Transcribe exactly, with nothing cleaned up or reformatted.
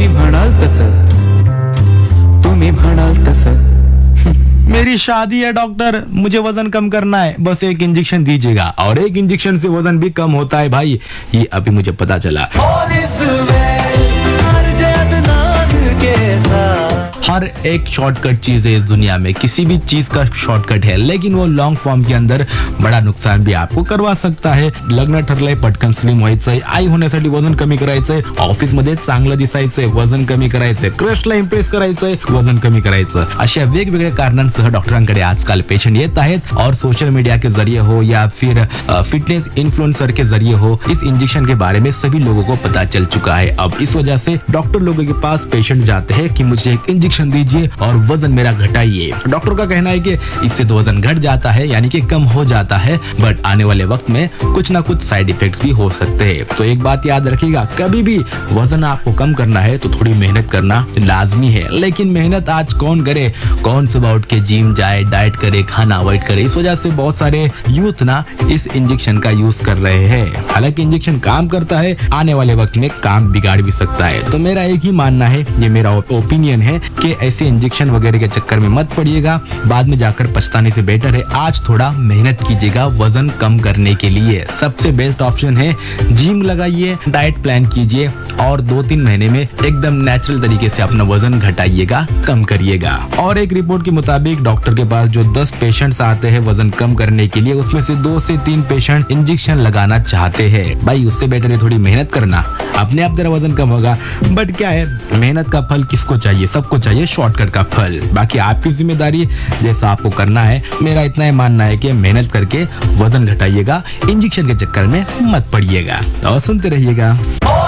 तुम्ही म्हणाल तसं, तुम्ही म्हणाल तसं। मेरी शादी है डॉक्टर, मुझे वजन कम करना है, बस एक इंजेक्शन दीजिएगा। और एक इंजेक्शन से वजन भी कम होता है भाई, ये अभी मुझे पता चला। हर एक शॉर्टकट चीज है इस दुनिया में, किसी भी चीज का शॉर्टकट है, लेकिन वो लॉन्ग फॉर्म के अंदर बड़ा नुकसान भी आपको करवा सकता है। लग्न ठरलंय, पटकन स्लिम व्हायचंय, आई होण्यासाठी वजन कमी करायचंय, ऑफिस मध्ये चांगलं दिसायचंय, वजन कमी करायचंय, क्रशला इम्प्रेस करायचंय, वजन कमी करायचं, अशा वेगवेगळ्या कारणांसह डॉक्टरांकडे आजकाल पेशंट येत आहेत। और सोशल मीडिया के जरिए हो या फिर फिटनेस इन्फ्लुएंसर के जरिए हो, इस इंजेक्शन के बारे में सभी लोगों को पता चल चुका है। अब इस वजह से डॉक्टर लोगों के पास पेशेंट जाते हैं कि मुझे एक इंजेक्शन दीजिए और वजन मेरा घटाइए। डॉक्टर का कहना है कि इससे तो वजन घट जाता है, यानी कि कम हो जाता है, बट आने वाले वक्त में कुछ ना कुछ साइड इफेक्ट्स भी हो सकते हैं। तो एक बात याद रखिएगा, कभी भी वजन आपको कम करना है तो थोड़ी मेहनत करना लाजमी है। लेकिन मेहनत आज कौन करे, कौन सुबह उठ के जिम जाए, डाइट करे, खाना अवॉइड करे। इस वजह से बहुत सारे यूथ ना इस इंजेक्शन का यूज कर रहे हैं। हालांकि इंजेक्शन काम करता है, आने वाले वक्त में काम बिगाड़ भी सकता है। तो मेरा एक ही मानना है, ये मेरा ओपिनियन है कि ऐसे इंजेक्शन वगैरह के चक्कर में मत पड़िएगा, बाद में जाकर पछताने से बेटर है आज थोड़ा मेहनत कीजिएगा वजन कम करने के लिए। सबसे बेस्ट ऑप्शन है जिम लगाइए, डाइट प्लान कीजिए और दो तीन महीने में एकदम नेचुरल तरीके से अपना वजन घटाइएगा, कम करिएगा। और एक रिपोर्ट के मुताबिक डॉक्टर के पास जो दस पेशेंट्स आते हैं वजन कम करने के लिए, उसमें से दो से तीन पेशेंट इंजेक्शन लगाना चाहते हैं। भाई उससे बेटर है थोड़ी मेहनत करना, अपने आप तेरा वजन कम होगा। बट क्या है, मेहनत का फल किसको चाहिए, सबको चाहिए शॉर्टकट का फल। बाकी आपकी जिम्मेदारी, जैसा आपको करना है। मेरा इतना ही मानना है कि मेहनत करके वजन घटाइएगा, इंजेक्शन के चक्कर में मत पड़िएगा। और सुनते रहिएगा।